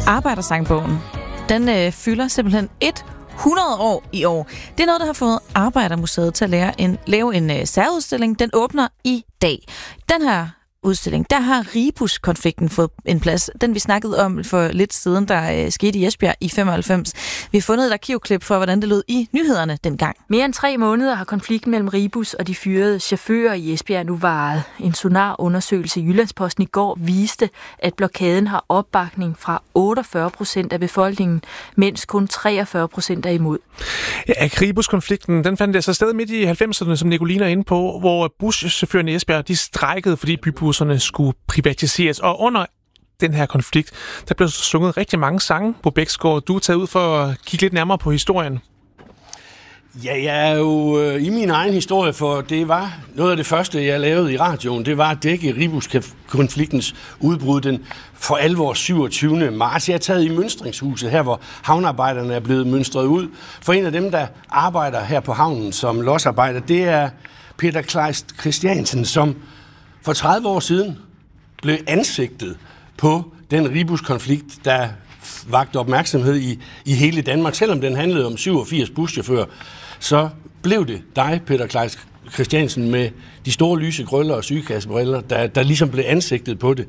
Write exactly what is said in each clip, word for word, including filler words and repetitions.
Arbejdersangbogen, den øh, fylder simpelthen hundrede år i år. Det er noget, der har fået Arbejdermuseet til at lære en, lave en øh, særudstilling. Den åbner i dag. Den her udstilling, der har Rebus-konflikten fået en plads. Den vi snakkede om for lidt siden, der øh, skete i Esbjerg i femoghalvfems. Vi har fundet et arkivklip for, hvordan det lød i nyhederne dengang. Mere end tre måneder har konflikten mellem Rebus og de fyrede chauffører i Esbjerg nu varet. En sonarundersøgelse i Jyllandsposten i går viste, at blokaden har opbakning fra otteogfyrre procent af befolkningen, mens kun treogfyrre procent er imod. Ja, Rebus-konflikten, den fandt altså sted midt i halvfemserne, som Nicolina er inde på, hvor buschaufførerne i Esbjerg, de strejkede, fordi bybusserne skulle privatiseres. Og under den her konflikt, der blev sunget rigtig mange sange på Bæksgaard. Du er taget ud for at kigge lidt nærmere på historien. Ja, jeg er jo øh, i min egen historie, for det var noget af det første, jeg lavede i radioen. Det var at dække Rebus-konfliktens udbrud den for alvor syvogtyvende marts. Jeg er taget i mønstringshuset her, hvor havnearbejderne er blevet mønstret ud. For en af dem, der arbejder her på havnen som lodsarbejder, det er Peter Kleist Christiansen, som for tredive år siden blev ansigtet på den Rebus-konflikt, der vagte opmærksomhed i, i hele Danmark. Selvom den handlede om syvogfirs buschauffører, så blev det dig, Peter Kleist Christiansen, med de store lyse krøller og sygekassebriller, der, der ligesom blev ansigtet på det.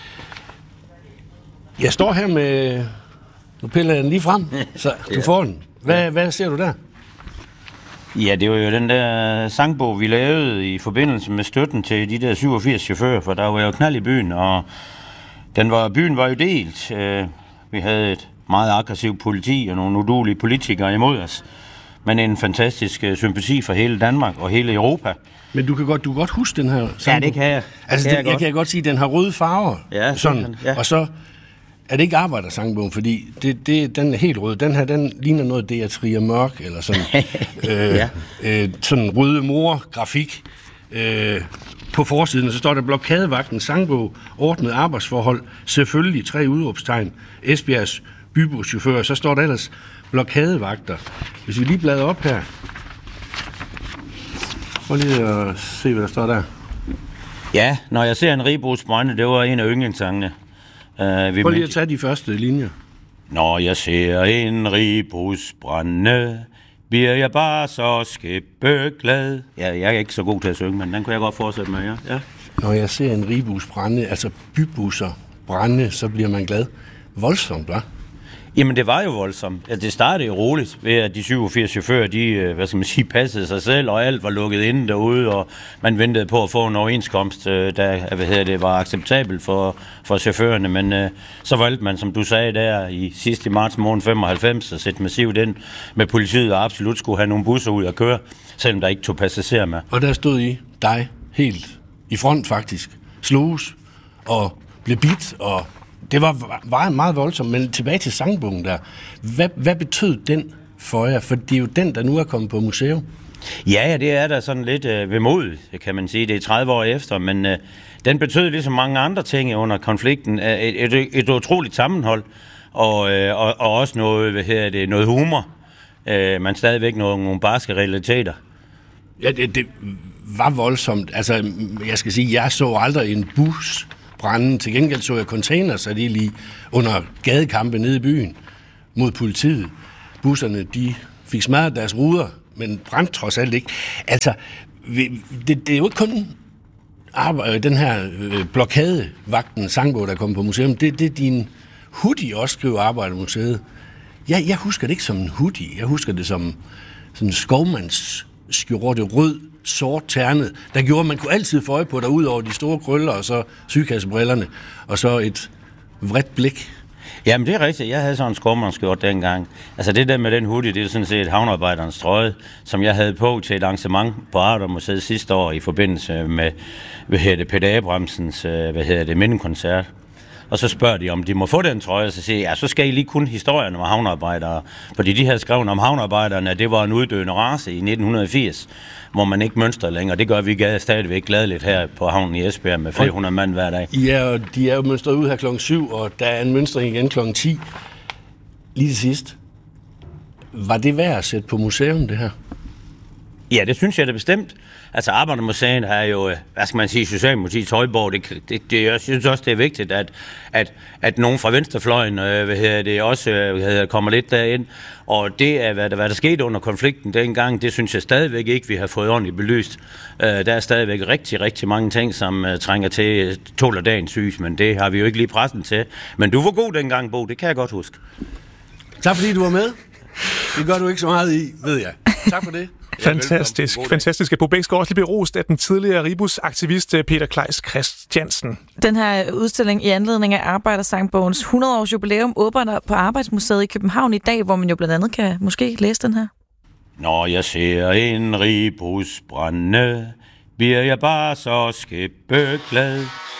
Jeg står her med... Nu piller jeg den lige frem, så du får den. Hvad, hvad ser du der? Ja, det var jo den der sangbog, vi lavede i forbindelse med støtten til de der syvogfirs chauffører, for der var jo knald i byen, og den var, byen var jo delt. Vi havde et meget aggressivt politi og nogle uduelige politikere imod os, men en fantastisk sympati for hele Danmark og hele Europa. Men du kan godt, du kan godt huske den her sangbog? Ja, det kan jeg. Altså, kan det, jeg, jeg kan godt sige, at den har røde farver, ja, sådan, ja. Og så er det ikke Arbejdersangbogen, fordi det, det, den er helt rød. Den her, den ligner noget, det er Trier Mørk, eller sådan, øh, ja. øh, sådan røde mor-grafik. Øh, på forsiden, og så står der blokadevagten, sangbog, ordnet arbejdsforhold, selvfølgelig tre udråbstegn, Esbjergs bybuschauffør, så står der ellers blokadevagter. Hvis vi lige bladrer op her, prøv lige at se, hvad der står der. Ja, når jeg ser en Rebus brænde, det var en af yndlingssangene. Uh, prøv lige at tage de første linjer. Når jeg ser en Rebus brænde, bliver jeg bare så skæbbeglad. Ja, jeg er ikke så god til at synge, men den kunne jeg godt fortsætte med, ja. ja. Når jeg ser en Rebus brænde, altså bybusser brænde, så bliver man glad. Voldsomt, hva'? Jamen, det var jo voldsomt. Altså, det startede jo roligt ved, at de syvogfirs chauffører, de, hvad skal man sige, passede sig selv, og alt var lukket inde derude, og man ventede på at få en overenskomst, der, hvad hedder det, var acceptabel for, for chaufførerne, men øh, så valgte man, som du sagde der, i sidste marts måned femoghalvfems, at sætte massivt ind med politiet, og absolut skulle have nogle busser ud at køre, selvom der ikke tog passagerer med. Og der stod I, dig, helt i front faktisk, sloges og blev bidt, og det var, var meget voldsomt, men tilbage til sangbogen der. Hvad, hvad betød den for jer? For det er jo den, der nu er kommet på museum. Ja, ja, det er der sådan lidt øh, vemodigt, kan man sige. Det er tredive år efter, men øh, den betød ligesom mange andre ting under konflikten. Et, et, et utroligt sammenhold, og, øh, og, og også noget, hvad hedder det, noget humor, øh, men stadigvæk nogle, nogle barske realiteter. Ja, det, det var voldsomt. Altså, jeg skal sige, jeg så aldrig en bus brænde. Til gengæld så jeg container, så det lige under gadekampe nede i byen mod politiet. Busserne, de fik smadret deres ruder, men brændte trods alt ikke. Altså, det, det er jo ikke kun arbejde, den her øh, blokadevagten, sangbog, der kom på museum. Det, det er din hoodie også, skriver Arbejdermuseet. Jeg, jeg husker det ikke som en hoodie. Jeg husker det som sådan en skovmandsskjorte, rød, sort ternet, der gjorde, at man kunne altid få øje på der ud over de store krøller, og så sygekassebrillerne, og så et vredt blik. Jamen, det er rigtigt. Jeg havde sådan en skovmandsskjort dengang. Altså, det der med den hoodie, det er sådan set havnearbejderens trøje, som jeg havde på til et arrangement på Arbejdermuseet sidste år i forbindelse med, hvad hedder det, Peter Abrahamsens, hvad hedder det, mindekoncert. Og så spørger de, om de må få den trøje, og så siger jeg, ja, så skal I lige kunne historien om havnearbejdere. Fordi de havde skrevet om havnearbejderne, at det var en uddøende race i nitten firs, hvor man ikke mønstrede længere. Det gør vi stadigvæk gladeligt her på havnen i Esbjerg med flere hundrede mand hver dag. Ja, og de er jo mønstret ud her klokken syv, og der er en mønstring igen klokken ti. Lige til sidst. Var det værd at sætte på museum, det her? Ja, det synes jeg da bestemt. Altså, Arbejdermuseet har jo, hvad skal man sige, Socialdemokratiets højborg. Det, det, det, jeg synes også, det er vigtigt, at, at, at nogen fra venstrefløjen øh, hvad hedder det, også hvad hedder, kommer lidt derind. Og det er, hvad der, hvad der skete under konflikten dengang, det synes jeg stadigvæk ikke, vi har fået ordentligt belyst. Øh, der er stadigvæk rigtig, rigtig mange ting, som uh, trænger til tåler dagens sys, men det har vi jo ikke lige pressen til. Men du var god dengang, Bo, det kan jeg godt huske. Tak fordi du var med. Det gør du ikke så meget i, ved jeg. Tak for det. Fantastisk, fantastisk. Bo Bech skal også lige blive rost af den tidligere Ribus-aktivist Peter Kleis Christiansen. Den her udstilling i anledning af Arbejdersangbogens hundrede-års jubilæum åbner på Arbejdsmuseet i København i dag, hvor man jo blandt andet kan måske læse den her. Når jeg ser en ribus brænde, bliver jeg bare så skæbbeglad.